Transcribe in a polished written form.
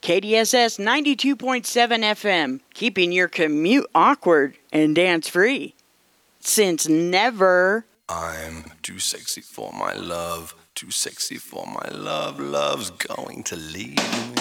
KDSS 92.7 FM, keeping your commute awkward and dance-free. Since never. I'm too sexy for my love, too sexy for my love, love's going to leave me.